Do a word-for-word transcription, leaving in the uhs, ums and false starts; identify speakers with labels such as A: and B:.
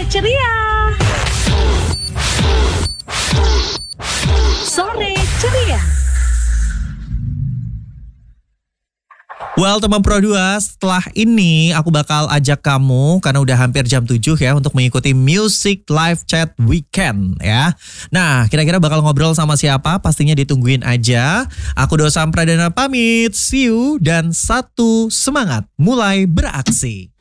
A: ceria. Sore ceria.
B: Well, teman Pro dua, setelah ini aku bakal ajak kamu karena udah hampir jam tujuh ya untuk mengikuti Music Live Chat Weekend ya. Nah, kira-kira bakal ngobrol sama siapa? Pastinya ditungguin aja. Aku Dosam Pradana pamit, see you dan satu semangat mulai beraksi.